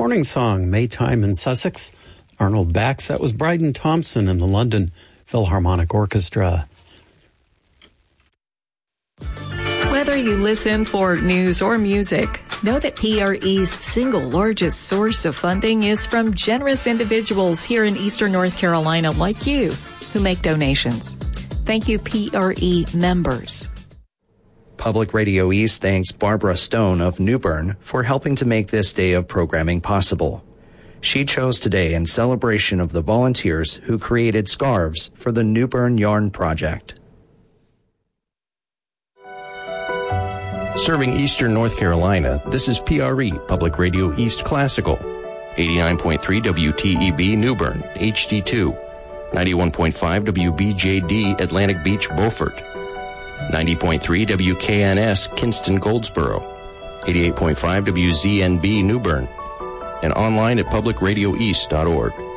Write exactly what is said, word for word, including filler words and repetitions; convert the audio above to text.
Morning Song, Maytime in Sussex. Arnold Bax, that was Bryden Thompson and the London Philharmonic Orchestra. Whether you listen for news or music, know that P R E's single largest source of funding is from generous individuals here in Eastern North Carolina like you who make donations. Thank you, P R E members. Public Radio East thanks Barbara Stone of New Bern for helping to make this day of programming possible. She chose today in celebration of the volunteers who created scarves for the New Bern Yarn Project. Serving Eastern North Carolina, this is P R E, Public Radio East Classical. eighty-nine point three W T E B New Bern, H D two. ninety-one point five W B J D Atlantic Beach, Beaufort. ninety point three W K N S Kinston, Goldsboro. eighty-eight point five W Z N B New Bern. And online at public radio east dot org.